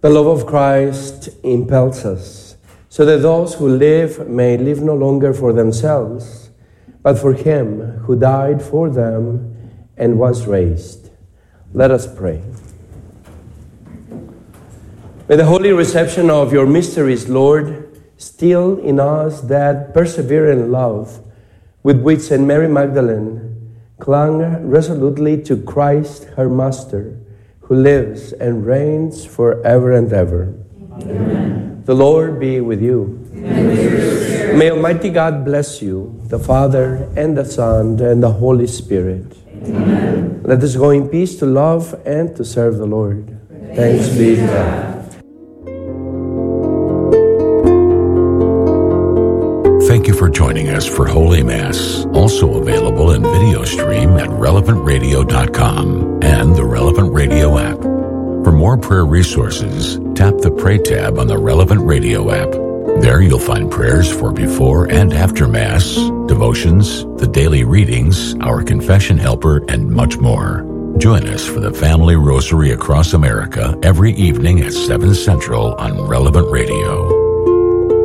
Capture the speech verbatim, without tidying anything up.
The love of Christ impels us, so that those who live may live no longer for themselves, but for Him who died for them and was raised. Let us pray. May the holy reception of your mysteries, Lord, still in us that persevering love with which Saint Mary Magdalene clung resolutely to Christ, her Master, who lives and reigns forever and ever. Amen. The Lord be with you. And with your spirit. May Almighty God bless you, the Father, and the Son, and the Holy Spirit. Amen. Let us go in peace to love and to serve the Lord. Thanks, Thanks be to God. Thank you for joining us for Holy Mass, also available in video stream at relevant radio dot com and the Relevant Radio app. For more prayer resources, tap the Pray tab on the Relevant Radio app. There you'll find prayers for before and after Mass, devotions, the daily readings, our confession helper, and much more. Join us for the Family Rosary across America every evening at seven Central on Relevant Radio.